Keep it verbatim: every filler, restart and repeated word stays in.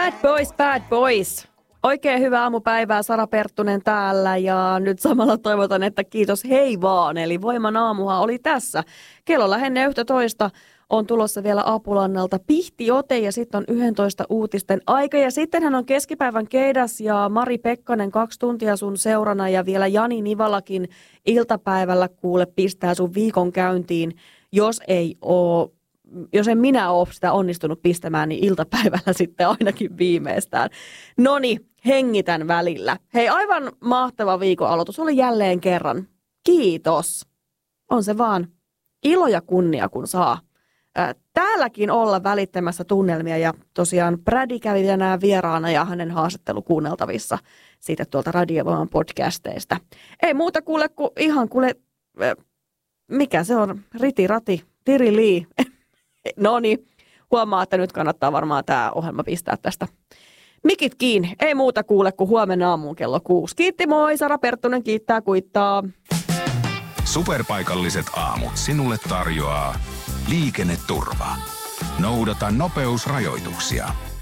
Bad boys, bad boys. Oikein hyvää aamupäivää, Sara Perttunen täällä ja nyt samalla toivotan, että kiitos hei vaan. Eli Voiman aamuhan oli tässä. Kello lähennee yksitoista on tulossa vielä Apulannalta Pihtiote ja sitten on yksitoista uutisten aika. Ja sittenhän on keskipäivän Keidas ja Mari Pekkanen kaksi tuntia sun seurana ja vielä Jani Nivalakin iltapäivällä kuule pistää sun viikon käyntiin, jos ei ole. Jos en minä ole sitä onnistunut pistämään, niin iltapäivällä sitten ainakin viimeistään. Noni, hengitän välillä. Hei, aivan mahtava viikon aloitus oli jälleen kerran. Kiitos. On se vaan ilo ja kunnia, kun saa ää, täälläkin olla välittämässä tunnelmia. Ja tosiaan Brady kävi tänään vieraana ja hänen haastattelu kuunneltavissa siitä tuolta Radiovoiman podcasteista. Ei muuta kuule kuin ihan kuule, ää, mikä se on, riti rati, tiri lii. No niin, huomaa, että nyt kannattaa varmaan tämä ohjelma pistää tästä mikit kiinni. Ei muuta kuule kuin huomenna aamuun kello kuusi. Kiitti moi, Sara Perttunen kiittää kuittaa. Superpaikalliset aamut sinulle tarjoaa Liikenneturva. Noudata nopeusrajoituksia.